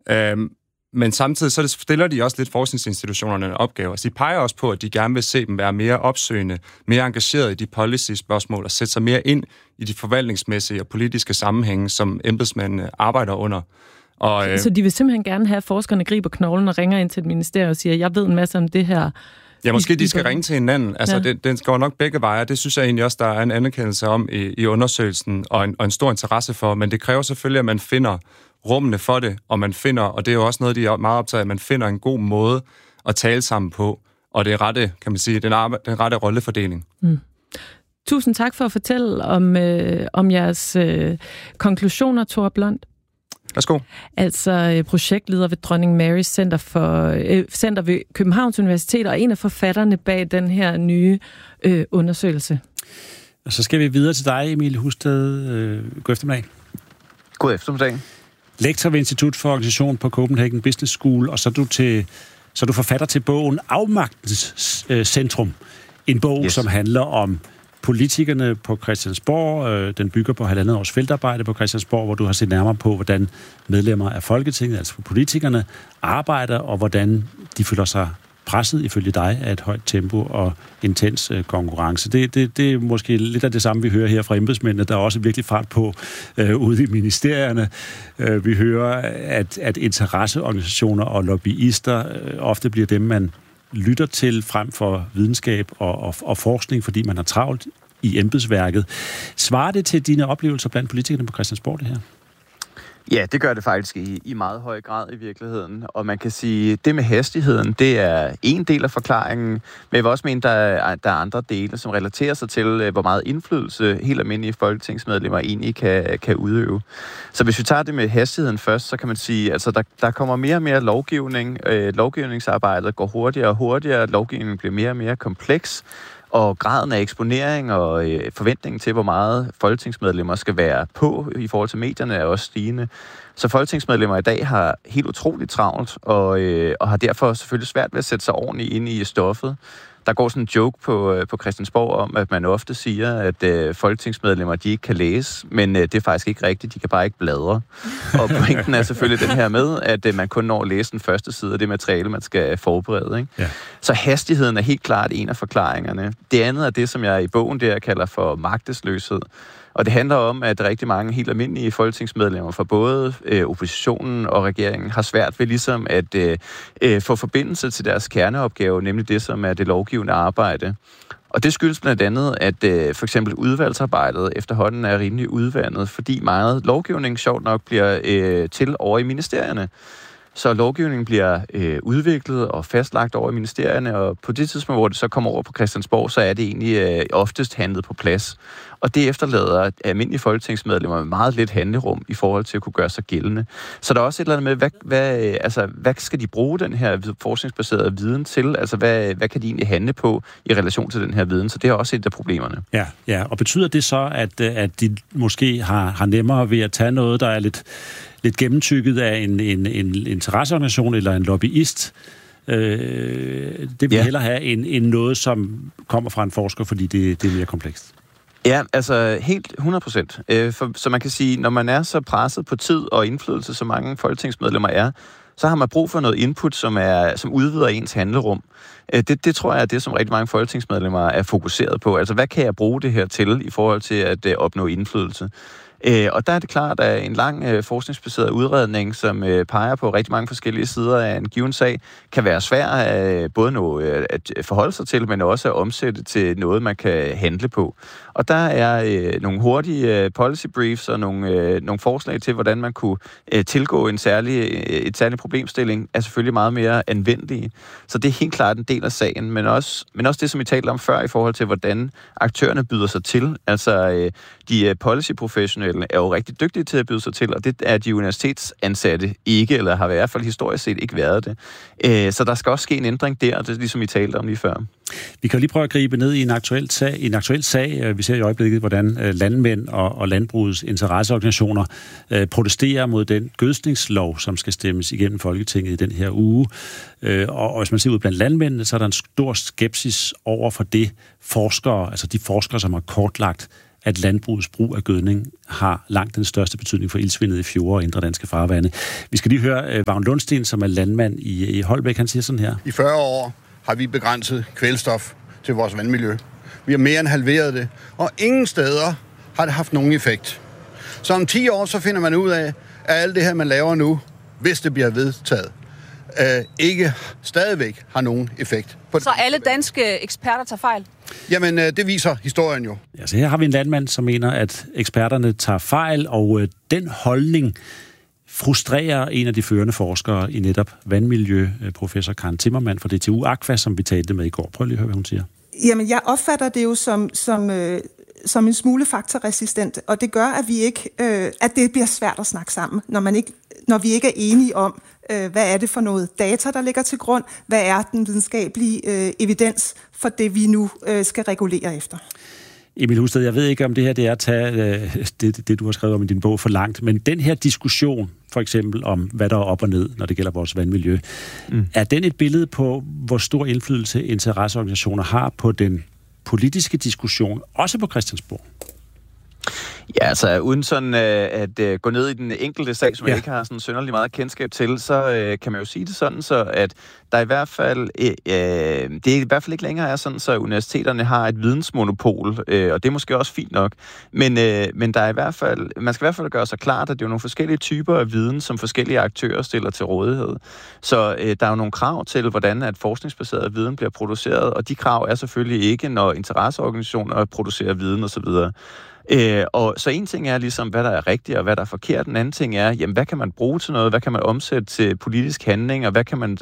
Men samtidig så stiller de også lidt forskningsinstitutionerne en opgave. Altså, de peger også på, at de gerne vil se dem være mere opsøgende, mere engageret i de policy-spørgsmål og sætte sig mere ind i de forvaltningsmæssige og politiske sammenhænge, som embedsmændene arbejder under. Så de vil simpelthen gerne have, at forskerne griber knoglen og ringer ind til et ministerium og siger, jeg ved en masse om det her. Ja, måske de skal ringe til hinanden. Altså, den går nok begge veje. Det synes jeg egentlig også, der er en anerkendelse om i undersøgelsen og en stor interesse for. Men det kræver selvfølgelig, at man finder rummene for det, og man finder, og det er jo også noget, de er meget optaget af, at man finder en god måde at tale sammen på, og det er rette, kan man sige, den rette rollefordeling. Mm. Tusind tak for at fortælle om jeres konklusioner, Thor Blond. Værsgo. Altså projektleder ved Dronning Marys Center ved Københavns Universitet, og en af forfatterne bag den her nye undersøgelse. Og så skal vi videre til dig, Emil Husted. God eftermiddag. God eftermiddag. Lektor ved Institut for Organisation på Copenhagen Business School, og så er du forfatter til bogen Afmagtens Centrum. En bog, som handler om politikerne på Christiansborg. Den bygger på 1,5 års feltarbejde på Christiansborg, hvor du har set nærmere på, hvordan medlemmer af Folketinget, altså politikerne, arbejder, og hvordan de føler sig presset, ifølge dig, af et højt tempo og intens konkurrence. Det er måske lidt af det samme, vi hører her fra embedsmændene. Der er også virkelig fart på ude i ministerierne. Vi hører, at interesseorganisationer og lobbyister ofte bliver dem, man lytter til frem for videnskab og forskning, fordi man har travlt i embedsværket. Svarer det til dine oplevelser blandt politikerne på Christiansborg, det her? Ja, det gør det faktisk i meget høj grad i virkeligheden. Og man kan sige, at det med hastigheden, det er en del af forklaringen. Men jeg vil også mene, der er andre dele, som relaterer sig til, hvor meget indflydelse helt almindelige folketingsmedlemmer egentlig kan udøve. Så hvis vi tager det med hastigheden først, så kan man sige, altså der kommer mere og mere lovgivning. Lovgivningsarbejdet går hurtigere og hurtigere. Lovgivningen bliver mere og mere kompleks. Og graden af eksponering og forventningen til, hvor meget folketingsmedlemmer skal være på i forhold til medierne, er også stigende. Så folketingsmedlemmer i dag har helt utroligt travlt, og har derfor selvfølgelig svært ved at sætte sig ordentligt ind i stoffet. Der går sådan en joke på Christiansborg om, at man ofte siger, at folketingsmedlemmer, de ikke kan læse, men det er faktisk ikke rigtigt, de kan bare ikke bladre. Og pointen er selvfølgelig den her med, at man kun når at læse den første side af det materiale, man skal forberede. Ikke? Ja. Så hastigheden er helt klart en af forklaringerne. Det andet er det, som jeg i bogen der kalder for magtesløshed. Og det handler om, at rigtig mange helt almindelige folketingsmedlemmer fra både oppositionen og regeringen har svært ved ligesom at få forbindelse til deres kerneopgave, nemlig det, som er det lovgivende arbejde. Og det skyldes blandt andet, at for eksempel udvalgsarbejdet efterhånden er rimelig udvandet, fordi meget lovgivning sjovt nok bliver til over i ministerierne. Så lovgivningen bliver udviklet og fastlagt over i ministerierne, og på det tidspunkt, hvor det så kommer over på Christiansborg, så er det egentlig oftest handlet på plads. Og det efterlader almindelige folketingsmedlemmer med meget lidt handlerum i forhold til at kunne gøre sig gældende. Så der er også et eller andet med, hvad skal de bruge den her forskningsbaserede viden til? Altså, hvad kan de egentlig handle på i relation til den her viden? Så det er også et af problemerne. Ja. Og betyder det så, at de måske har nemmere ved at tage noget, der er lidt gennemtykket af en interesseorganisation eller en lobbyist? Det vil hellere have end noget, som kommer fra en forsker, fordi det er mere komplekst. Ja, altså helt 100%. Så man kan sige, når man er så presset på tid og indflydelse, som mange folketingsmedlemmer er, så har man brug for noget input, som udvider ens handlerum. Det tror jeg er det, som rigtig mange folketingsmedlemmer er fokuseret på. Altså, hvad kan jeg bruge det her til i forhold til at opnå indflydelse? Og der er det klart, at en lang forskningsbaseret udredning, som peger på rigtig mange forskellige sider af en given sag, kan være svær både at forholde sig til, men også at omsætte til noget, man kan handle på. Og der er nogle hurtige policy briefs og nogle forslag til, hvordan man kunne tilgå et særlig problemstilling, er selvfølgelig meget mere anvendelige. Så det er helt klart en del af sagen, men også det, som vi talte om før i forhold til, hvordan aktørerne byder sig til. Altså, de policy professionelle er jo rigtig dygtige til at byde sig til, og det er de universitetsansatte ikke, eller har i hvert fald historisk set ikke været det. Så der skal også ske en ændring der, det er ligesom I talte om lige før. Vi kan lige prøve at gribe ned i en aktuel sag. Vi ser i øjeblikket, hvordan landmænd og landbrugets interesseorganisationer protesterer mod den gødskningslov, som skal stemmes igennem Folketinget i den her uge. Og hvis man ser ud blandt landmændene, så er der en stor skepsis over for det forskere, altså de forskere, som har kortlagt, at landbrugets brug af gødning har langt den største betydning for iltsvindet i fjorde og indre danske farvande. Vi skal lige høre Vagn Lundsten, som er landmand i Holbæk. Han siger sådan her. I 40 år har vi begrænset kvælstof til vores vandmiljø. Vi har mere end halveret det, og ingen steder har det haft nogen effekt. Så om 10 år, så finder man ud af, at alt det her, man laver nu, hvis det bliver vedtaget, ikke stadigvæk har nogen effekt. Så alle danske eksperter tager fejl? Jamen, det viser historien jo. Ja, så her har vi en landmand, som mener, at eksperterne tager fejl, og den holdning frustrerer en af de førende forskere i netop vandmiljø, professor Karen Timmermann fra DTU Aqua, som vi talte med i går. Prøv lige at høre, hvad hun siger. Jamen, jeg opfatter det jo som en smule faktorresistent, og det gør, at vi ikke, at det bliver svært at snakke sammen, når vi ikke er enige om, hvad er det for noget data, der ligger til grund, hvad er den videnskabelige evidens for det, vi nu skal regulere efter. Emil Husted, jeg ved ikke, om det her det er at tage det, du har skrevet om i din bog, for langt, men den her diskussion, for eksempel om, hvad der er op og ned, når det gælder vores vandmiljø, er den et billede på, hvor stor indflydelse interesseorganisationer har på den politiske diskussion, også på Christiansborg? Ja, altså uden sådan at gå ned i den enkelte sag, som jeg ikke har sådan synderligt meget kendskab til, så kan man jo sige det sådan, så at der i hvert fald, det i hvert fald ikke længere er sådan, så universiteterne har et vidensmonopol, og det er måske også fint nok, men der er i hvert fald, man skal i hvert fald gøre sig klart, at det er nogle forskellige typer af viden, som forskellige aktører stiller til rådighed. Så der er jo nogle krav til, hvordan at forskningsbaseret viden bliver produceret, og de krav er selvfølgelig ikke, når interesseorganisationer producerer viden osv. Og så en ting er ligesom, hvad der er rigtigt og hvad der er forkert. Den anden ting er, jamen, hvad kan man bruge til noget? Hvad kan man omsætte til politisk handling? Og hvad kan man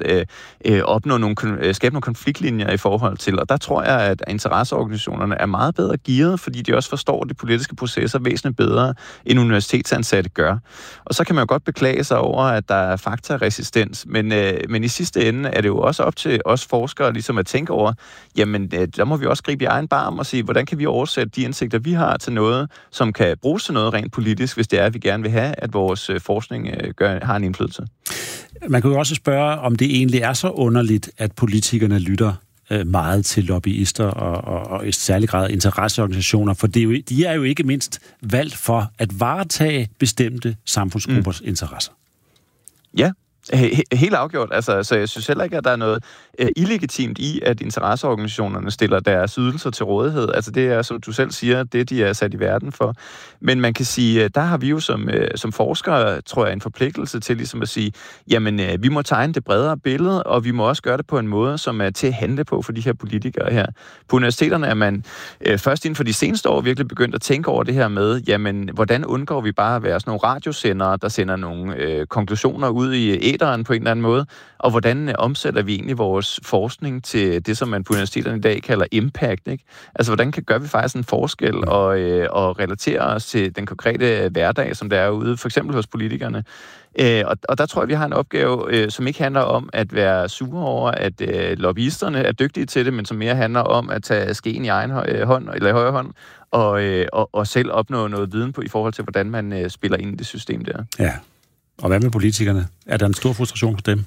skabe nogle konfliktlinjer i forhold til? Og der tror jeg, at interesseorganisationerne er meget bedre gearet, fordi de også forstår de politiske processer væsentligt bedre, end universitetsansatte gør. Og så kan man jo godt beklage sig over, at der er faktaresistens, men i sidste ende er det jo også op til os forskere ligesom at tænke over, jamen, der må vi også gribe i egen barm og sige, hvordan kan vi oversætte de indsigter, vi har til noget, som kan bruges til noget rent politisk, hvis det er, at vi gerne vil have, at vores forskning har en indflydelse. Man kan jo også spørge, om det egentlig er så underligt, at politikerne lytter meget til lobbyister og i særlig grad interesseorganisationer, for de er jo ikke mindst valgt for at varetage bestemte samfundsgruppers interesser. Ja. Helt afgjort. Altså, så jeg synes heller ikke, at der er noget illegitimt i, at interesseorganisationerne stiller deres ydelser til rådighed. Altså det er, som du selv siger, det de er sat i verden for. Men man kan sige, der har vi jo som forskere, tror jeg, en forpligtelse til ligesom at sige, jamen vi må tegne det bredere billede, og vi må også gøre det på en måde, som er til at handle på for de her politikere her. På universiteterne er man først inden for de seneste år virkelig begyndt at tænke over det her med, jamen hvordan undgår vi bare at være sådan nogle radiosendere, der sender nogle konklusioner ud i æteren på en eller anden måde, og hvordan omsætter vi egentlig vores forskning til det, som man på universiteterne i dag kalder impact, ikke? Altså, hvordan gør vi faktisk en forskel og relatere os til den konkrete hverdag, som der er ude, for eksempel hos politikerne. Og der tror jeg, vi har en opgave, som ikke handler om at være sure over, at lobbyisterne er dygtige til det, men som mere handler om at tage skeen i egen hånd, eller i højre hånd, og selv opnå noget viden på i forhold til, hvordan man spiller ind i det system der. Ja. Og hvad med politikerne? Er der en stor frustration for dem?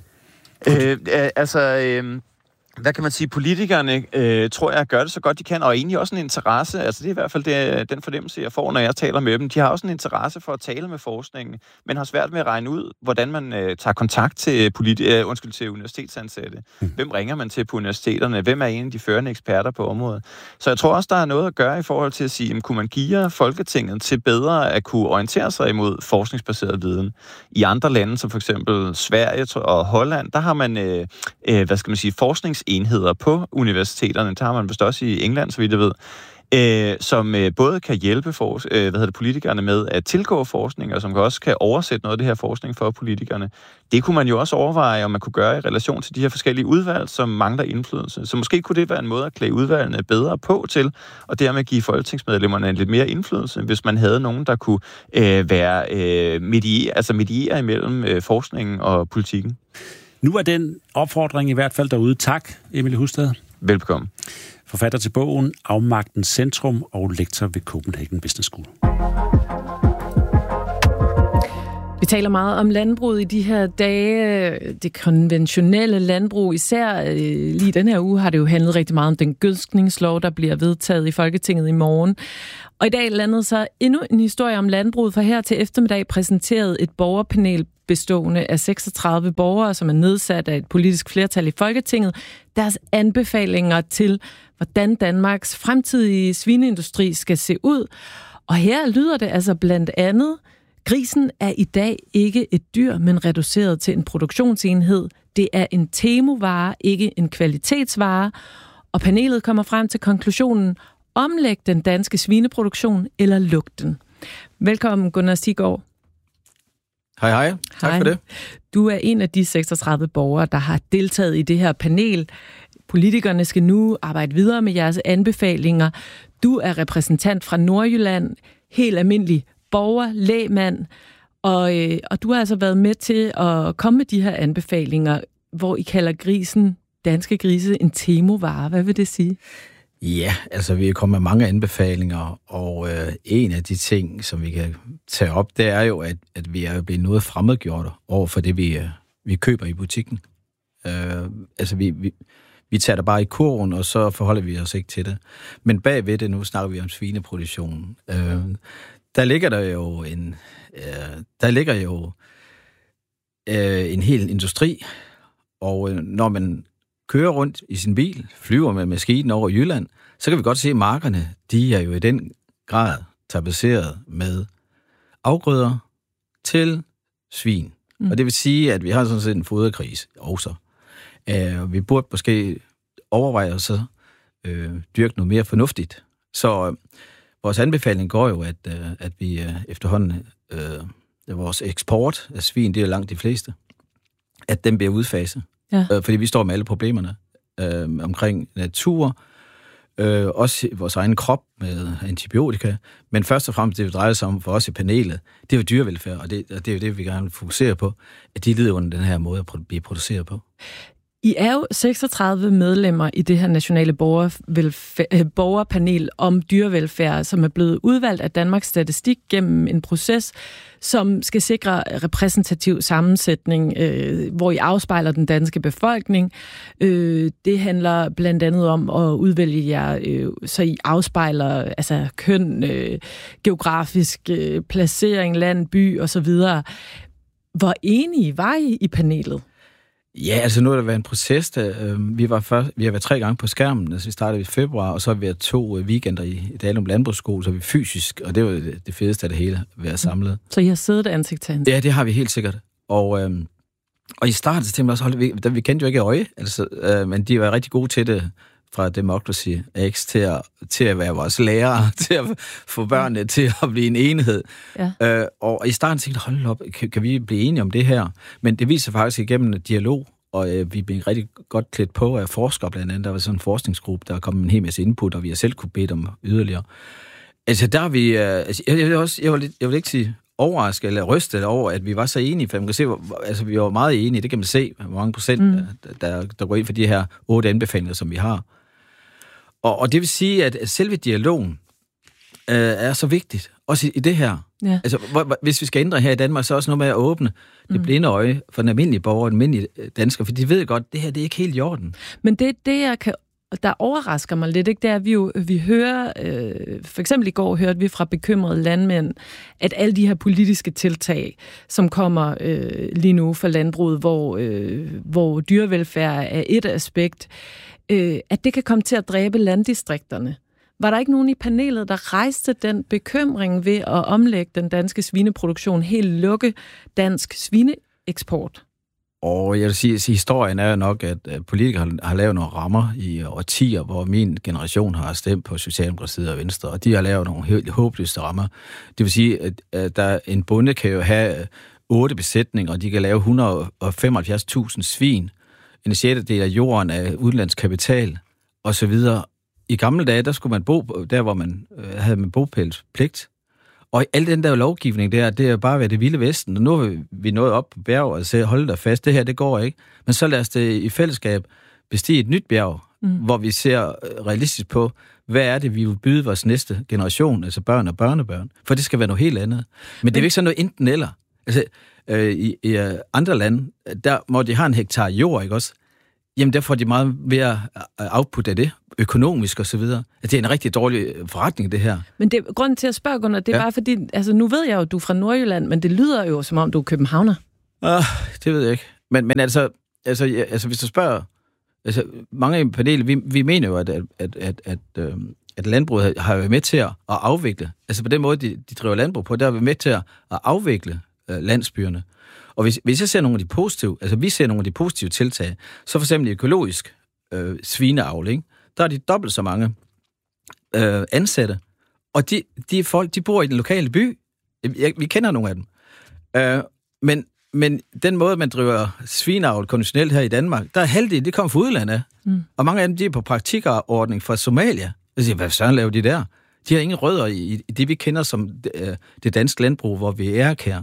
Hvad kan man sige? Politikerne, tror jeg, gør det så godt de kan, og egentlig også en interesse. Altså det er i hvert fald den fornemmelse, jeg får, når jeg taler med dem. De har også en interesse for at tale med forskningen, men har svært med at regne ud, hvordan man tager kontakt til til universitetsansatte. Hvem ringer man til på universiteterne? Hvem er en af de førende eksperter på området? Så jeg tror også, der er noget at gøre i forhold til at sige, kunne man geare Folketinget til bedre at kunne orientere sig imod forskningsbaseret viden? I andre lande, som for eksempel Sverige og Holland, der har man, forskningsenheder på universiteterne. Der har man vist også i England, så vidt jeg ved, som både kan hjælpe politikerne med at tilgå forskning, og som også kan oversætte noget af det her forskning for politikerne. Det kunne man jo også overveje, om man kunne gøre i relation til de her forskellige udvalg, som mangler indflydelse. Så måske kunne det være en måde at klæde udvalgene bedre på til, og dermed give folketingsmedlemmerne lidt mere indflydelse, hvis man havde nogen, der kunne mediere imellem forskningen og politikken. Nu er den opfordring i hvert fald derude. Tak, Emil Husted. Velbekomme. Forfatter til bogen Afmagtens Centrum og lektor ved Copenhagen Business School. Vi taler meget om landbruget i de her dage, det konventionelle landbrug. Især lige den her uge har det jo handlet rigtig meget om den gødskningslov, der bliver vedtaget i Folketinget i morgen. Og i dag landede så endnu en historie om landbruget, for her til eftermiddag præsenteret et borgerpanel bestående af 36 borgere, som er nedsat af et politisk flertal i Folketinget, deres anbefalinger til, hvordan Danmarks fremtidige svineindustri skal se ud. Og her lyder det altså blandt andet: grisen er i dag ikke et dyr, men reduceret til en produktionsenhed. Det er en temovare, ikke en kvalitetsvare. Og panelet kommer frem til konklusionen: omlæg den danske svineproduktion eller luk den. Velkommen, Gunnar Siggaard. Hej. Tak for det. Du er en af de 36 borgere, der har deltaget i det her panel. Politikerne skal nu arbejde videre med jeres anbefalinger. Du er repræsentant fra Nordjylland, helt almindelig borger, lægmand, og du har altså været med til at komme med de her anbefalinger, hvor I kalder danske grise en temovare. Hvad vil det sige? Ja, altså vi er kommet med mange anbefalinger, og en af de ting, som vi kan tage op, det er jo, at vi er blevet noget fremmedgjort over for det, vi køber i butikken. Altså vi tager det bare i kurven, og så forholder vi os ikke til det. Men bagved det, nu snakker vi om svineproduktionen, der ligger jo en hel industri, og når man kører rundt i sin bil, flyver med maskinen over Jylland, så kan vi godt se, at markerne, de er jo i den grad tapetseret med afgrøder til svin. Og det vil sige, at vi har sådan set en foderkrise også. Vi burde måske overveje at så dyrke noget mere fornuftigt. Så vores anbefaling går jo, at vi efterhånden, vores eksport af svin, det er langt de fleste, at den bliver udfaset. Ja. Fordi vi står med alle problemerne omkring natur, også vores egen krop med antibiotika, men først og fremmest det, vi drejer sig om for os i panelet, det er jo dyrevelfærd, og det er jo det, vi gerne fokuserer på, at de lider under den her måde at blive produceret på. I er jo 36 medlemmer i det her nationale borgerpanel om dyrevelfærd, som er blevet udvalgt af Danmarks Statistik gennem en proces, som skal sikre repræsentativ sammensætning, hvor I afspejler den danske befolkning. Det handler blandt andet om at udvælge jer, så I afspejler altså køn, geografisk placering, land, by osv. Hvor enige var I i panelet? Ja, altså nu har der været en proces. Vi har været 3 gange på skærmen. Altså vi startede i februar, og så har vi været 2 weekender i Dalum Landbrugsskole, så vi fysisk, og det var det fedeste af det hele, at være samlet. Så I har siddet ansigt til ansigt? Ja, det har vi helt sikkert. Og i starten så tænkte vi også, vi kendte jo ikke øje, altså, men de var rigtig gode til det fra Democracy X til at være vores lærere, til at få børnene til at blive en enhed. Ja. Og i starten tænkte jeg, hold op, kan vi blive enige om det her? Men det viser faktisk igennem en dialog, og vi blev rigtig godt klædt på af forskere blandt andet. Der var sådan en forskningsgruppe, der kom en hel masse input, og vi har selv kunne bede om yderligere. Altså der er vi, jeg vil ikke sige overrasket eller rystet over, at vi var så enige, for man kan se, altså vi var meget enige, det kan man se, hvor mange procent, der går ind for de her 8 anbefalinger, som vi har. Og det vil sige, at selve dialogen er så vigtigt, også i det her. Ja. Altså, hvis vi skal ændre her i Danmark, så er også noget med at åbne det blinde øje for den almindelige borger, den almindelige dansker, for de ved godt, at det her det er ikke helt i orden. Men det der overrasker mig lidt, ikke, det er, at vi hører, for eksempel i går hørte vi fra bekymrede landmænd, at alle de her politiske tiltag, som kommer lige nu for landbruget, hvor dyrevelfærd er et aspekt, at det kan komme til at dræbe landdistrikterne. Var der ikke nogen i panelet, der rejste den bekymring ved at omlægge den danske svineproduktion, helt lukke dansk svineeksport? Og jeg vil sige, at historien er nok, at politikere har lavet nogle rammer i årtier, hvor min generation har stemt på Socialdemokratiet og Venstre, og de har lavet nogle helt håbløse rammer. Det vil sige, at der en bonde kan jo have 8 besætninger, og de kan lave 175.000 svin. En sjettedel af jorden af udenlandsk kapital, og så videre. I gamle dage, der skulle man bo der, hvor man havde med bopælspligt. Og al den der lovgivning der, det er bare været det vilde vesten. Og nu er vi nået op på bjerg og siger, hold da fast, det her, det går ikke. Men så lad os det i fællesskab bestige et nyt bjerg, hvor vi ser realistisk på, hvad er det, vi vil byde vores næste generation, altså børn og børnebørn. For det skal være noget helt andet. Men det er ikke sådan noget enten eller. Altså, i andre lande, der, hvor de har en hektar jord, ikke også? Jamen, der får de meget mere output af det, økonomisk og så videre. Det er en rigtig dårlig forretning, det her. Men grunden til at spørge, Gunnar, det er bare fordi, altså nu ved jeg jo, at du er fra Nordjylland, men det lyder jo, som om du er københavner. Det ved jeg ikke. Men altså, hvis du spørger, altså, mange i panelet, vi mener jo, at landbruget har været med til at afvikle. Altså på den måde, de driver landbrug på, der har vi med til at afvikle landsbyerne. Og hvis jeg ser nogle af de positive, altså vi ser nogle af de positive tiltag, så for eksempel økologisk svineavl, ikke? Der er de dobbelt så mange ansatte, og de folk, de bor i den lokale by. Vi kender nogle af dem. Men den måde, man driver svineavl konventionelt her i Danmark, der er halvdelen, det kommer fra udlandet af. Og mange af dem, de er på praktikordning fra Somalia. Jeg siger, hvad søren laver de der? De har ingen rødder i det, vi kender som det danske landbrug, hvor vi er her.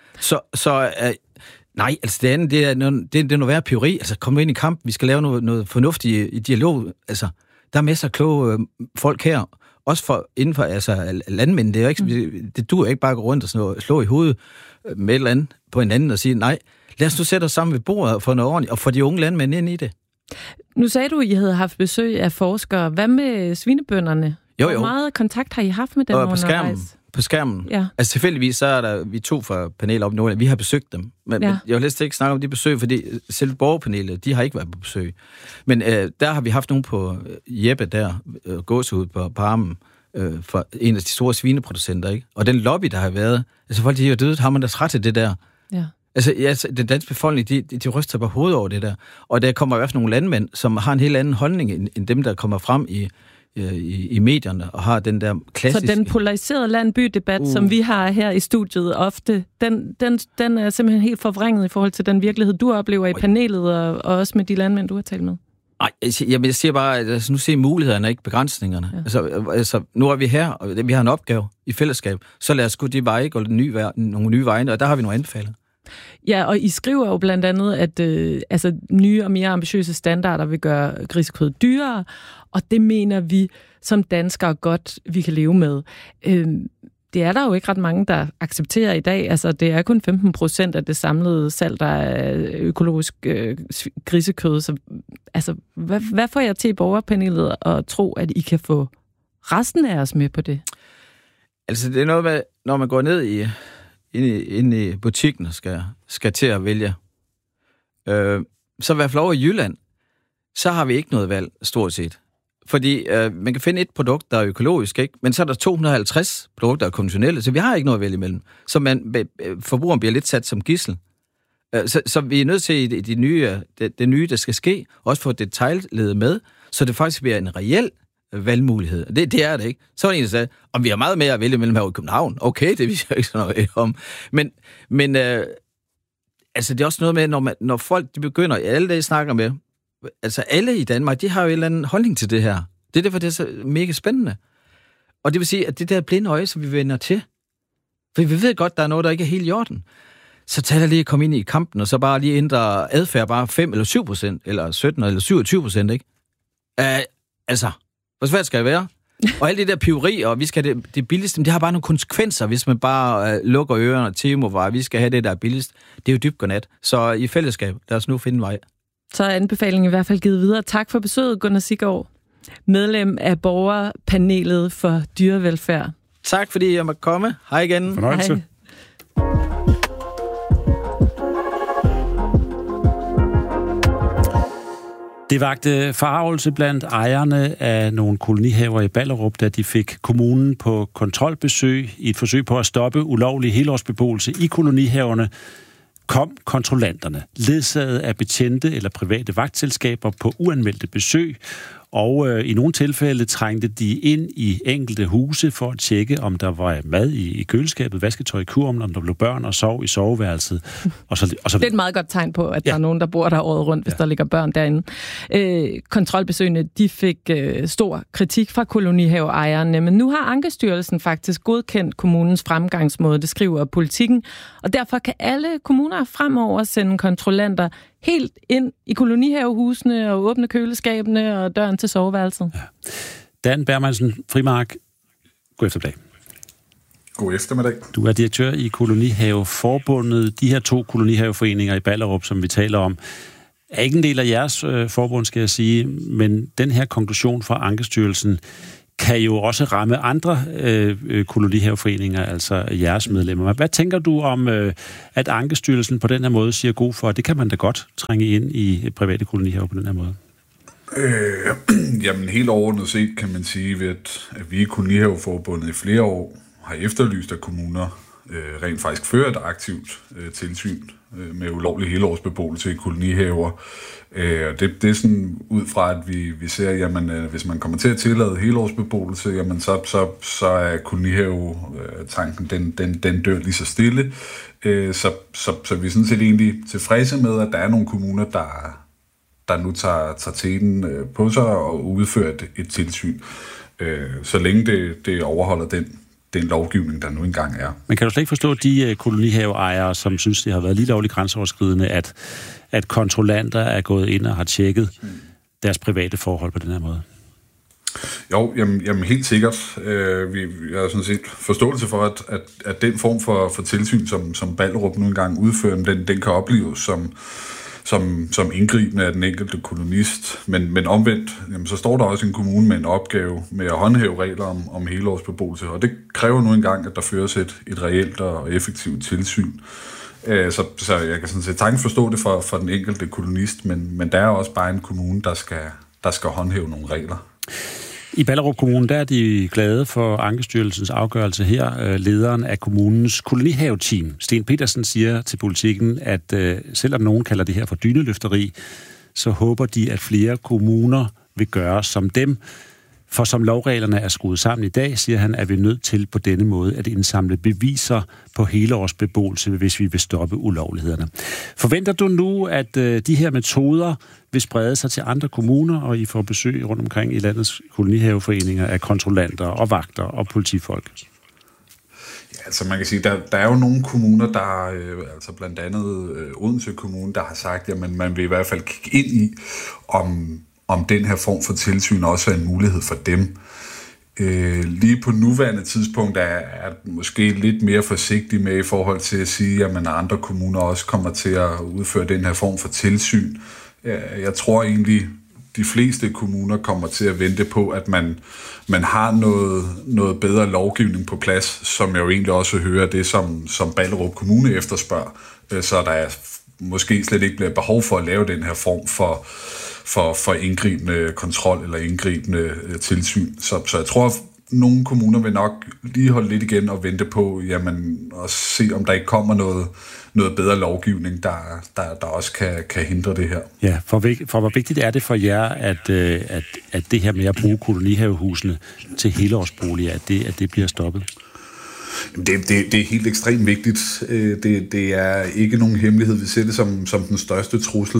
Nej, altså det andet, det er noget værre piveri. Altså kom ind i kamp, vi skal lave noget fornuftigt i dialog. Altså, der er masser af kloge folk her, også inden for landmænd. Det er jo ikke, det duer ikke bare at gå rundt og slå i hovedet med et eller andet på hinanden og sige, nej, lad os nu sætte os sammen ved bordet og få noget ordentligt, og få de unge landmænd ind i det. Nu sagde du, at I havde haft besøg af forskere. Hvad med svinebønderne? Jo. Hvor meget kontakt har I haft med dem undervejs? På skærmen. Ja. Altså tilfældigvis, så er der vi to fra panelet op i Nordjylland, vi har besøgt dem. Men jeg vil helst ikke snakke om de besøg, fordi selv borgerpanelet, de har ikke været på besøg. Men der har vi haft nogen på Jeppe der, gåsehud på Armen, for en af de store svineproducenter, ikke? Og den lobby, der har været, altså folk, de er jo døde, har man da ret til det der. Ja. Altså, den danske befolkning, de ryster på hovedet over det der. Og der kommer i hvert fald nogle landmænd, som har en helt anden holdning, end dem, der kommer frem i medierne, og har den der klassiske... Så den polariserede land-by-debat, som vi har her i studiet ofte, den er simpelthen helt forvrænget i forhold til den virkelighed, du oplever i panelet, og også med de landmænd, du har talt med? Nej, jeg siger bare, at nu ser mulighederne, ikke begrænsningerne. Ja. Altså, nu er vi her, og vi har en opgave i fællesskab, så lad os gå de veje, gå nogle nye veje, og der har vi nogle anbefalinger. Ja, og I skriver jo blandt andet, at nye og mere ambitiøse standarder vil gøre grisekød dyrere, og det mener vi som danskere godt, vi kan leve med. Det er der jo ikke ret mange, der accepterer i dag. Altså, det er kun 15% af det samlede salg, der er økologisk grisekød. Så altså, hvad får jeg til i borgerpanelet at tro, at I kan få resten af os med på det? Altså, det er noget med, når man går ned ind i butikken og skal til at vælge. Så i hvert fald over i Jylland, så har vi ikke noget valg, stort set. Fordi man kan finde et produkt, der er økologisk, ikke? Men så er der 250 produkter, der er konventionelle, så vi har ikke noget at vælge imellem. Så forbrugeren bliver lidt sat som gidsel. Så vi er nødt til det nye, der skal ske, også få detaljledet med, så det faktisk bliver en reel valgmulighed. Det er det ikke. Så er det en, der sagde, om vi har meget mere at vælge mellem her i København. Okay, det viser jeg ikke sådan noget om. Men altså det er også noget med, når folk de begynder, alle det, jeg snakker med, altså alle i Danmark, de har jo en eller anden holdning til det her. Det er derfor, det er så mega spændende. Og det vil sige, at det der blinde øje, som vi vender til, for vi ved godt, der er noget, der ikke er helt i orden, så tag dig lige at komme ind i kampen, og så bare lige ændre adfærd bare 5 eller 7%, eller 17 eller 27%, ikke? Altså, hvor svært skal det være? Og alle det der piveri, og vi skal have det billigste, men det har bare nogle konsekvenser, hvis man bare lukker ørerne og Timo, vi skal have det, der er billigst. Det er jo dybt godnat. Så i fællesskab, lad os nu finde en vej. Så er anbefalingen i hvert fald givet videre. Tak for besøget, Gunnar Siggaard, medlem af borgerpanelet for dyrevelfærd. Tak fordi jeg måtte komme. Hej igen. Fornøjelse. Hej. Det vagte forargelse blandt ejerne af nogle kolonihaver i Ballerup, da de fik kommunen på kontrolbesøg i et forsøg på at stoppe ulovlig helårsbeboelse i kolonihaverne. Kom kontrollanterne, ledsaget af betjente eller private vagtselskaber på uanmeldte besøg, og i nogle tilfælde trængte de ind i enkelte huse for at tjekke, om der var mad i køleskabet, vasketøj i kurven, om der blev børn og sov i soveværelset. Og så. Det er et meget godt tegn på, at der er nogen, der bor der året rundt, hvis der ligger børn derinde. Kontrolbesøgene, de fik stor kritik fra kolonihaveejerne, men nu har Ankestyrelsen faktisk godkendt kommunens fremgangsmåde, det skriver Politikken, og derfor kan alle kommuner fremover sende kontrollanter helt ind i kolonihavehusene og åbne køleskabene og døren til soveværelset. Ja. Dan Bermansen, Frimark, god eftermiddag. God eftermiddag. Du er direktør i Kolonihaveforbundet. De her 2 kolonihaveforeninger i Ballerup, som vi taler om, er ikke en del af jeres forbund, skal jeg sige, men den her konklusion fra Ankestyrelsen kan jo også ramme andre kolonihaveforeninger, altså jeres medlemmer. Hvad tænker du om, at Ankestyrelsen på den her måde siger god for, at det kan man da godt trænge ind i private kolonihaver på den her måde? Jamen helt overordnet set kan man sige, at vi i Kolonihaveforbundet i flere år har efterlyst, at kommuner rent faktisk fører et aktivt tilsyn med ulovlig helårsbeboelse i kolonihaver. Det er sådan ud fra, at vi ser, jamen hvis man kommer til at tillade helårsbeboelse, jamen så er kolonihavetanken, den dør lige så stille. Så vi er sådan set egentlig tilfredse med, at der er nogle kommuner, der nu tager teten på sig og udfører et tilsyn, så længe det overholder den lovgivning, der nu engang er. Men kan du slet ikke forstå de kolonihaveejere, som synes, det har været lige lovligt grænseoverskridende, at kontrollanter er gået ind og har tjekket deres private forhold på den her måde? Jo, jamen helt sikkert. Vi har sådan set forståelse for, at den form for tilsyn, som Ballerup nu engang udfører, den kan opleves som indgribende af den enkelte kolonist. Men omvendt, jamen, så står der også en kommune med en opgave med at håndhæve regler om helårsbeboelse, og det kræver nu engang, at der føres et reelt og effektivt tilsyn. Så jeg kan sådan set sagtens forstå det for den enkelte kolonist, men der er også bare en kommune, der skal håndhæve nogle regler. I Ballerup Kommune, der er de glade for Ankestyrelsens afgørelse her. Lederen af kommunens kolonihaveteam, Sten Petersen, siger til Politikken, at selvom nogen kalder det her for dyneløfteri, så håber de, at flere kommuner vil gøre som dem. For som lovreglerne er skruet sammen i dag, siger han, at vi er nødt til på denne måde at indsamle beviser på helårsbeboelse, hvis vi vil stoppe ulovlighederne. Forventer du nu, at de her metoder vil sprede sig til andre kommuner, og I får besøg rundt omkring i landets kolonihaveforeninger af kontrollanter og vagter og politifolk? Ja, altså man kan sige, der er jo nogle kommuner, der altså blandt andet Odense Kommune, der har sagt, at man vil i hvert fald kigge ind i, om den her form for tilsyn også er en mulighed for dem. Lige på nuværende tidspunkt er måske lidt mere forsigtig med i forhold til at sige, at andre kommuner også kommer til at udføre den her form for tilsyn. Jeg tror egentlig, de fleste kommuner kommer til at vente på, at man har noget bedre lovgivning på plads, som jeg jo egentlig også hører det, som Ballerup Kommune efterspørger, så der måske slet ikke bliver behov for at lave den her form for indgribende kontrol eller indgribende tilsyn. Så jeg tror, at nogle kommuner vil nok lige holde lidt igen og vente på, jamen, og se, om der ikke kommer noget bedre lovgivning, der også kan hindre det her. Ja, for hvor vigtigt er det for jer, at det her med at bruge kolonihavehusene til helårsboliger, at det bliver stoppet? Det er helt ekstremt vigtigt. Det er ikke nogen hemmelighed. Vi ser det som den største trussel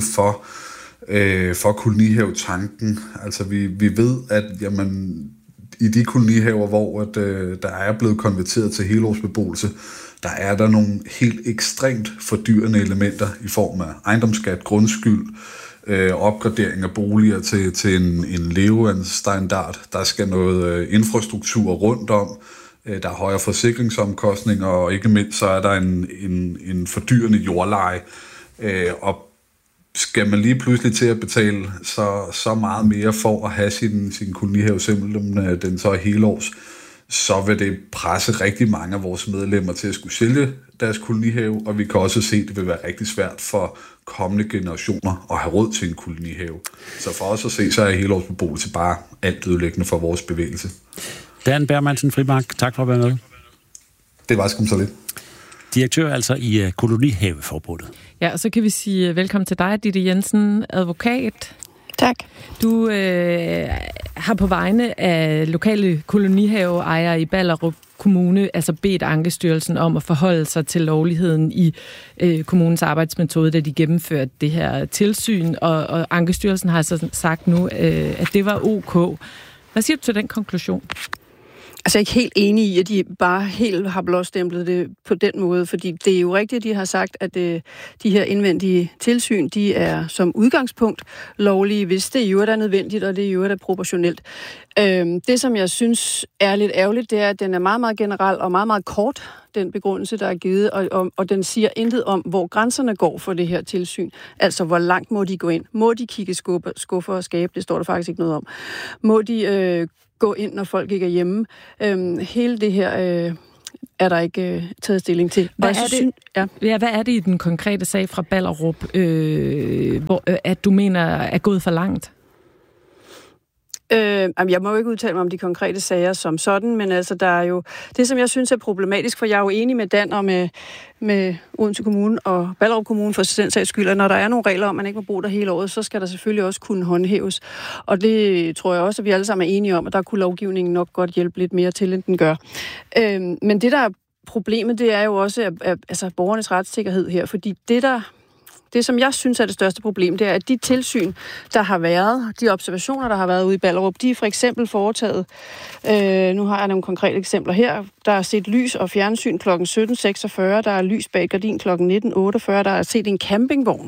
for kolonihavetanken. Altså vi ved, at jamen, i de kolonihaver, hvor der er blevet konverteret til helårsbeboelse, der er der nogle helt ekstremt fordyrende elementer i form af ejendomsskat, grundskyld, opgradering af boliger til en levestandsstandard. Der skal noget infrastruktur rundt om. Der er højere forsikringsomkostninger, og ikke mindst så er der en fordyrende jordleje. Og skal man lige pludselig til at betale så meget mere for at have sin kolonihave, simpelthen den så er helårs, så vil det presse rigtig mange af vores medlemmer til at skulle sælge deres kolonihave, og vi kan også se, at det vil være rigtig svært for kommende generationer at have råd til en kolonihave. Så for os at se, så er helårsbeboelse bare alt ødelæggende for vores bevægelse. Dan Bermansen Frimark, tak for at være med. Det var sgu så lidt. Direktør altså i Kolonihaveforbundet. Ja, og så kan vi sige velkommen til dig, Ditte Jensen, advokat. Tak. Du har på vegne af lokale kolonihaveejere i Ballerup Kommune altså bedt Ankestyrelsen om at forholde sig til lovligheden i kommunens arbejdsmetode, da de gennemførte det her tilsyn, og Ankestyrelsen har altså sagt nu, at det var ok. Hvad siger du til den konklusion? Altså, jeg er ikke helt enig i, at de bare helt har blåstemplet det på den måde, fordi det er jo rigtigt, at de har sagt, at de her indvendige tilsyn, de er som udgangspunkt lovlige, hvis det jo er nødvendigt, og det jo er proportionelt. Det, som jeg synes er lidt ærgerligt, det er, at den er meget, meget generel og meget, meget kort, den begrundelse, der er givet, og den siger intet om, hvor grænserne går for det her tilsyn. Altså, hvor langt må de gå ind? Må de kigge skuffer og skabe? Det står der faktisk ikke noget om. Må de gå ind, når folk ikke er hjemme? Hele det her er der ikke taget stilling til. Hvad er det i den konkrete sag fra Ballerup, hvor at du mener er gået for langt? Jeg må jo ikke udtale mig om de konkrete sager som sådan, men altså, der er jo det, som jeg synes er problematisk, for jeg er jo enig med Dan og med Odense Kommune og Ballerup Kommune for den sags skyld, at når der er nogle regler om, man ikke må bo der hele året, så skal der selvfølgelig også kunne håndhæves. Og det tror jeg også, at vi alle sammen er enige om, at der kunne lovgivningen nok godt hjælpe lidt mere til, end den gør. Men det, der er problemet, det er jo også altså, borgernes retssikkerhed her, fordi det, som jeg synes er det største problem, det er, at de tilsyn, der har været, de observationer, der har været ude i Ballerup, de er for eksempel foretaget, nu har jeg nogle konkrete eksempler her, der er set lys og fjernsyn kl. 17.46, der er lys bag gardin kl. 19.48, der er set en campingvogn.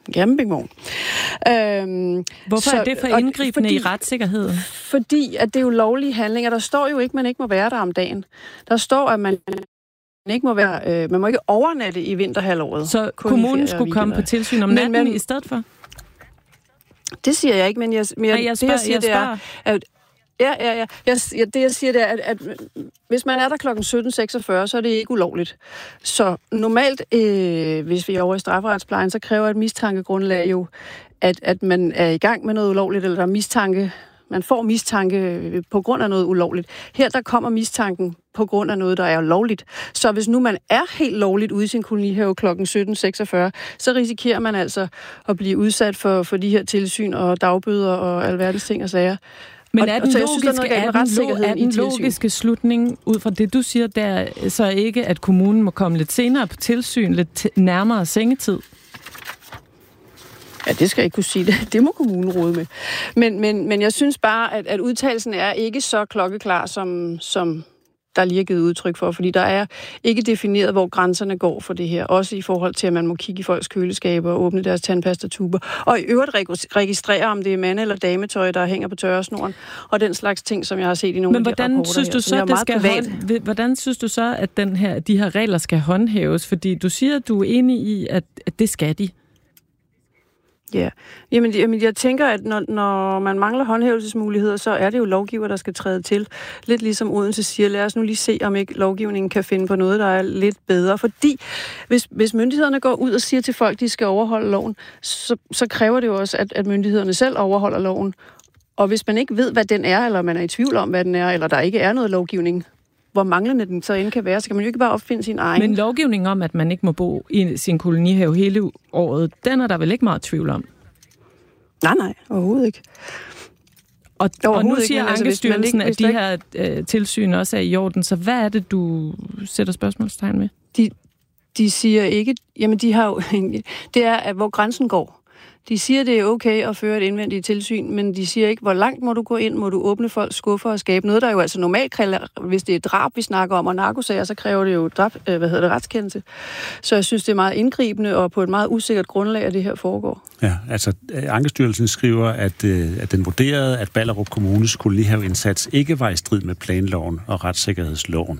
Hvorfor er det for indgribende i retssikkerheden? Fordi at det er jo lovlige handlinger. Der står jo ikke, at man ikke må være der om dagen. Der står, at man ikke må være, man må ikke overnatte i vinterhalvåret. Så kommunen skulle komme på tilsyn om natten i stedet for? Det siger jeg ikke, men det jeg siger, det er, at hvis man er der klokken 17.46, så er det ikke ulovligt. Så normalt, hvis vi er over i strafferetsplejen, så kræver et mistankegrundlag jo, at man er i gang med noget ulovligt, eller der er mistanke. Man får mistanke på grund af noget ulovligt. Her der kommer mistanken på grund af noget, der er lovligt. Så hvis nu man er helt lovligt ude i sin kolonihave kl. 17.46, så risikerer man altså at blive udsat for de her tilsyn og dagbøder og alverdens ting og sager. Men er den logiske slutning ud fra det, du siger, der så ikke, at kommunen må komme lidt senere på tilsyn, lidt nærmere sengetid? Ja, det skal jeg ikke kunne sige. Det må kommunen rode med. Men jeg synes bare, at udtalelsen er ikke så klokkeklar, som der lige er givet udtryk for, fordi der er ikke defineret, hvor grænserne går for det her. Også i forhold til, at man må kigge i folks køleskaber og åbne deres tandpastatuber. Og i øvrigt registrere, om det er mande- eller dametøj, der hænger på tørresnoren. Og den slags ting, som jeg har set i nogle af de rapporter her. Hvordan synes du så, at de her regler skal håndhæves? Fordi du siger, at du er enig i, at det skal de. Ja, jamen jeg tænker, at når man mangler håndhævelsesmuligheder, så er det jo lovgiver, der skal træde til. Lidt ligesom Odense siger, lad os nu lige se, om ikke lovgivningen kan finde på noget, der er lidt bedre. Fordi hvis myndighederne går ud og siger til folk, de skal overholde loven, så kræver det jo også, at myndighederne selv overholder loven. Og hvis man ikke ved, hvad den er, eller man er i tvivl om, hvad den er, eller der ikke er noget lovgivning, hvor manglende den så end kan være, så kan man jo ikke bare opfinde sin egen. Men lovgivningen om, at man ikke må bo i sin kolonihave hele året, den er der vel ikke meget tvivl om? Nej, overhovedet ikke. Og nu siger Ankestyrelsen, at de her tilsyn også er i orden, så hvad er det, du sætter spørgsmålstegn med? De siger ikke, jamen de har jo, det er, at hvor grænsen går. De siger, det er okay at føre et indvendigt tilsyn, men de siger ikke, hvor langt må du gå ind, må du åbne folks skuffer og skabe noget, der jo altså normalt kræver, hvis det er drab, vi snakker om, og narkosager, så kræver det jo retskendelse. Så jeg synes, det er meget indgribende, og på et meget usikkert grundlag, at det her foregår. Ja, altså Ankestyrelsen skriver, at den vurderede, at Ballerup Kommunes kolonihaveindsats ikke var i strid med planloven og retssikkerhedsloven.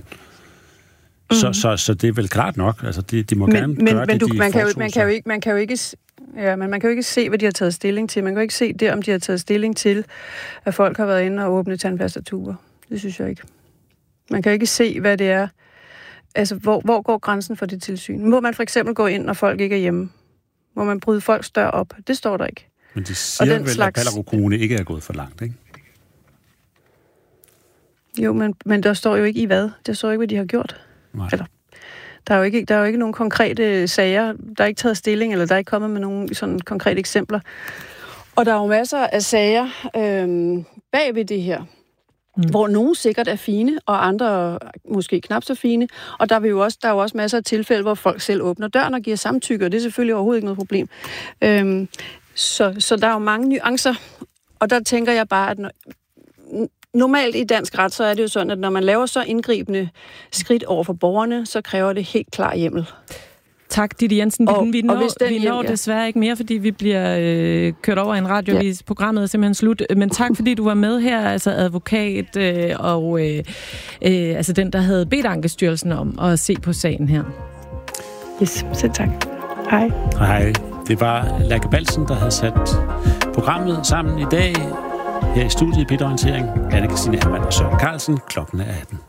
Så det er vel klart nok, altså de må gerne gøre det, de foretog sig. Man kan jo ikke se, hvad de har taget stilling til. Man kan jo ikke se det, om de har taget stilling til, at folk har været inde og åbne tandpastatuber. Det synes jeg ikke. Man kan jo ikke se, hvad det er. Altså, hvor går grænsen for det tilsyn? Må man for eksempel gå ind, når folk ikke er hjemme? Må man bryde folks dør op? Det står der ikke. Men de siger vel, at Ballerup Kommune ikke er gået for langt, ikke? Jo, men der står jo ikke i hvad. Der står ikke, hvad de har gjort. Nej. Eller, der er jo ikke nogen konkrete sager. Der er ikke taget stilling, eller der er ikke kommet med nogle sådan konkrete eksempler. Og der er jo masser af sager bag ved det her, hvor nogle sikkert er fine, og andre måske knap så fine. Og der er jo også masser af tilfælde, hvor folk selv åbner døren og giver samtykke, og det er selvfølgelig overhovedet ikke noget problem. Så der er jo mange nuancer, og der tænker jeg bare, at normalt i dansk ret, så er det jo sådan, at når man laver så indgribende skridt over for borgerne, så kræver det helt klar hjemmel. Tak, Ditte Jensen. Vi når desværre ikke mere, fordi vi bliver kørt over en radiovis. Programmet er simpelthen slut. Men tak, fordi du var med her, altså advokat og altså den, der havde bedt Ankestyrelsen om at se på sagen her. Yes, selv tak. Hej. Hej. Det var Lærke Balsen, der havde sat programmet sammen i dag. Her i studiet i P1-orientering. Anne-Kristine Hermann og Søren Carlsen. Klokken er 18.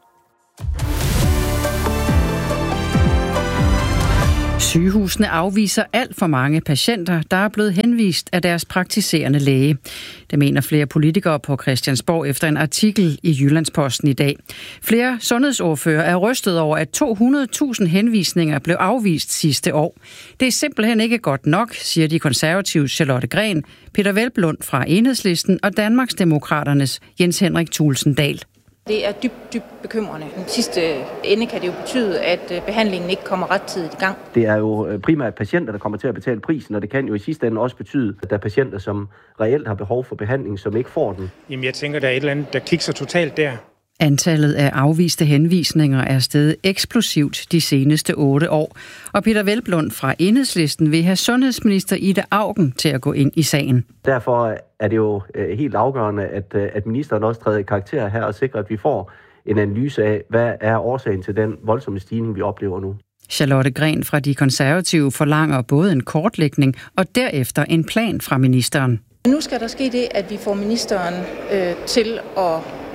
Sygehusene afviser alt for mange patienter, der er blevet henvist af deres praktiserende læge. Det mener flere politikere på Christiansborg efter en artikel i Jyllandsposten i dag. Flere sundhedsordfører er rystet over, at 200.000 henvisninger blev afvist sidste år. Det er simpelthen ikke godt nok, siger de konservative Charlotte Gren, Peter Hvelplund fra Enhedslisten og Danmarksdemokraternes Jens Henrik Thulesen Dahl. Det er dybt bekymrende. I sidste ende kan det jo betyde, at behandlingen ikke kommer rettidigt i gang. Det er jo primært patienter, der kommer til at betale prisen, og det kan jo i sidste ende også betyde, at der er patienter, som reelt har behov for behandling, som ikke får den. Jamen jeg tænker, der er et eller andet, der kikser totalt der. Antallet af afviste henvisninger er steget eksplosivt de seneste 8 år. Og Peter Hvelplund fra Enhedslisten vil have sundhedsminister Ida Auken til at gå ind i sagen. Derfor er det jo helt afgørende, at ministeren også træder i karakter her og sikrer, at vi får en analyse af, hvad er årsagen til den voldsomme stigning, vi oplever nu. Charlotte Gren fra De Konservative forlanger både en kortlægning og derefter en plan fra ministeren. Nu skal der ske det, at vi får ministeren til at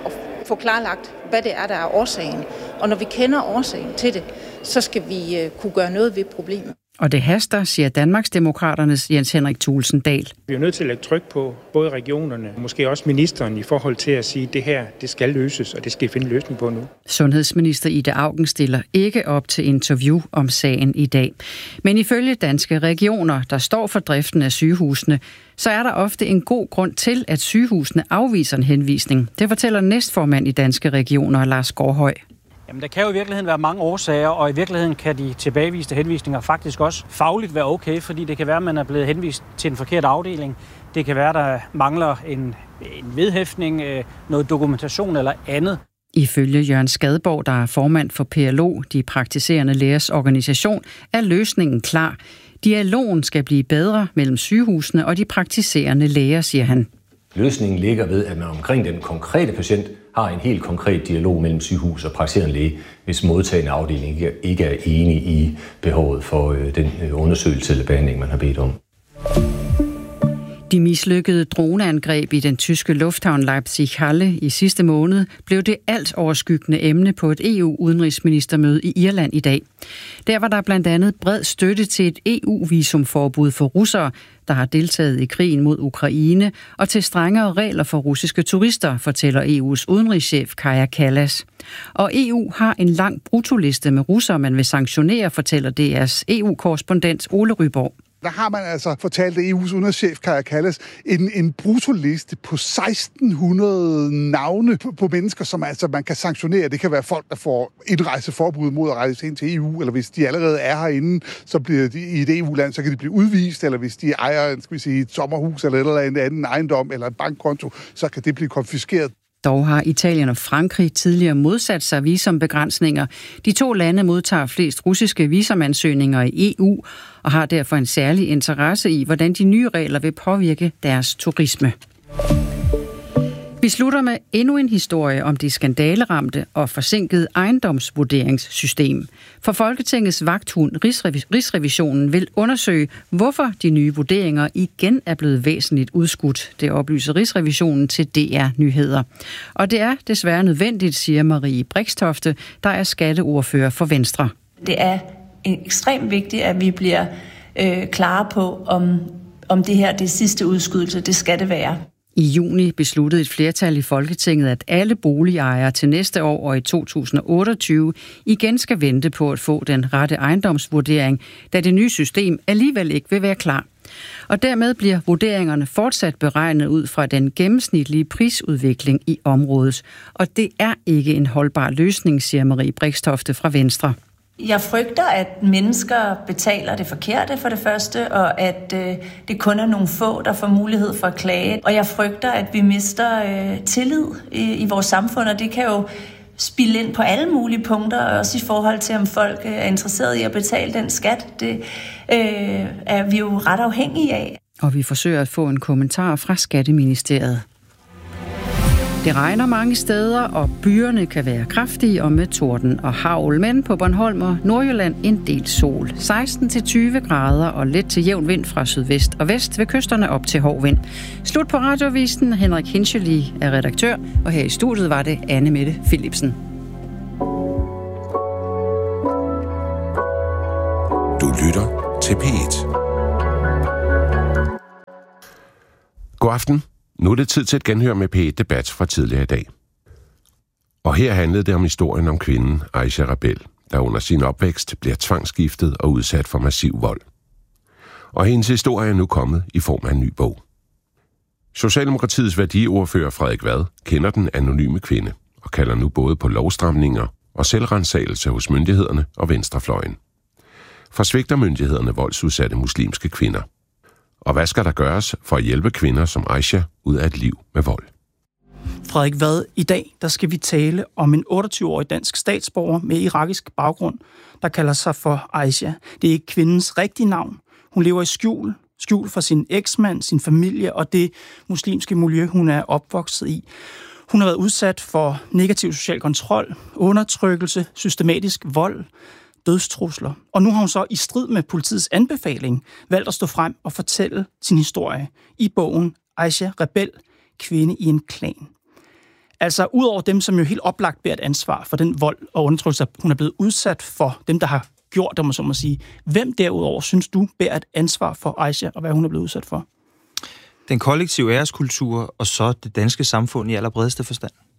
få klarlagt, hvad det er, der er årsagen. Og når vi kender årsagen til det, så skal vi kunne gøre noget ved problemet. Og det haster, siger Danmarksdemokraternes Jens Henrik Thulesen Dahl. Vi er nødt til at lægge tryk på både regionerne og måske også ministeren i forhold til at sige, at det her det skal løses, og det skal vi finde løsning på nu. Sundhedsminister Ida Auken stiller ikke op til interview om sagen i dag. Men ifølge Danske Regioner, der står for driften af sygehusene, så er der ofte en god grund til, at sygehusene afviser en henvisning. Det fortæller næstformand i Danske Regioner, Lars Gårdhøj. Jamen, der kan jo i virkeligheden være mange årsager, og i virkeligheden kan de tilbageviste henvisninger faktisk også fagligt være okay, fordi det kan være, at man er blevet henvist til en forkert afdeling. Det kan være, der mangler en vedhæftning, noget dokumentation eller andet. Ifølge Jørgen Skadborg, der er formand for PLO, de praktiserende lægers organisation, er løsningen klar. Dialogen skal blive bedre mellem sygehusene og de praktiserende læger, siger han. Løsningen ligger ved, at man omkring den konkrete patient har en helt konkret dialog mellem sygehus og praktiserende læge, hvis modtagende afdeling ikke er enig i behovet for den undersøgelse eller behandling, man har bedt om. De mislykkede droneangreb i den tyske lufthavn Leipzig-Halle i sidste måned blev det alt overskyggende emne på et EU-udenrigsministermøde i Irland i dag. Der var der blandt andet bred støtte til et EU-visumforbud for russere, der har deltaget i krigen mod Ukraine, og til strengere regler for russiske turister, fortæller EU's udenrigschef Kaja Kallas. Og EU har en lang bruttoliste med russere, man vil sanktionere, fortæller DR's EU-korrespondent Ole Ryborg. Der har man altså fortalt EU's udenrigschef Kaja Kallas en bruttoliste på 1600 navne på mennesker, som altså man kan sanktionere. Det kan være folk, der får indrejseforbud mod at rejse ind til EU, eller hvis de allerede er herinde, så bliver de i et EU-land, så kan de blive udvist, eller hvis de ejer et sommerhus eller en anden ejendom eller en bankkonto, så kan det blive konfiskeret. Dog har Italien og Frankrig tidligere modsat sig visumbegrænsninger. De 2 lande modtager flest russiske visumansøgninger i EU og har derfor en særlig interesse i, hvordan de nye regler vil påvirke deres turisme. Vi slutter med endnu en historie om det skandaleramte og forsinkede ejendomsvurderingssystem. For Folketingets vagthund, Rigsrevisionen, vil undersøge, hvorfor de nye vurderinger igen er blevet væsentligt udskudt. Det oplyser Rigsrevisionen til DR Nyheder. Og det er desværre nødvendigt, siger Marie Brixtofte, der er skatteordfører for Venstre. Det er ekstremt vigtigt, at vi bliver klare på, om det her det sidste udskydelse, det skal det være. I juni besluttede et flertal i Folketinget, at alle boligejere til næste år og i 2028 igen skal vente på at få den rette ejendomsvurdering, da det nye system alligevel ikke vil være klar. Og dermed bliver vurderingerne fortsat beregnet ud fra den gennemsnitlige prisudvikling i området. Og det er ikke en holdbar løsning, siger Marie Brixtofte fra Venstre. Jeg frygter, at mennesker betaler det forkerte for det første, og at det kun er nogle få, der får mulighed for at klage. Og jeg frygter, at vi mister tillid i vores samfund, og det kan jo spille ind på alle mulige punkter, også i forhold til, om folk er interesseret i at betale den skat. Det er vi jo ret afhængige af. Og vi forsøger at få en kommentar fra Skatteministeriet. Det regner mange steder, og byerne kan være kraftige og med torden og hagl, men på Bornholm og Nordjylland en del sol. 16-20 grader og let til jævn vind fra sydvest og vest, ved kysterne op til hård vind. Slut på radiovisen. Henrik Hinchely er redaktør, og her i studiet var det Anne Mette Philipsen. Du lytter til P1. God aften. Nu er det tid til et genhør med P1-debat fra tidligere i dag. Og her handlede det om historien om kvinden Aisha Rebel, der under sin opvækst bliver tvangsgiftet og udsat for massiv vold. Og hendes historie er nu kommet i form af en ny bog. Socialdemokratiets værdiordfører Frederik Vad kender den anonyme kvinde og kalder nu både på lovstramninger og selvransagelse hos myndighederne og venstrefløjen. For svigter myndighederne voldsudsatte muslimske kvinder? Og hvad skal der gøres for at hjælpe kvinder som Aisha ud af et liv med vold? Frederik Vad, i dag der skal vi tale om en 28-årig dansk statsborger med irakisk baggrund, der kalder sig for Aisha. Det er ikke kvindens rigtige navn. Hun lever i skjul for sin eksmand, sin familie og det muslimske miljø, hun er opvokset i. Hun har været udsat for negativ social kontrol, undertrykkelse, systematisk vold, dødstrusler. Og nu har hun så i strid med politiets anbefaling valgt at stå frem og fortælle sin historie i bogen Aisha Rebel, kvinde i en klan. Altså udover dem, som jo helt oplagt bærer et ansvar for den vold og undertrykkelse, hun er blevet udsat for, dem der har gjort det, så må sige. Hvem derudover synes du bærer et ansvar for Aisha og hvad hun er blevet udsat for? Den kollektive æreskultur og så det danske samfund i allerbredeste forstand.